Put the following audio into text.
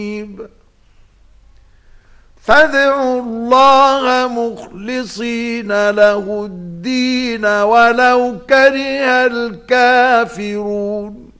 فادعوا الله مخلصين له الدين ولو كره الكافرون.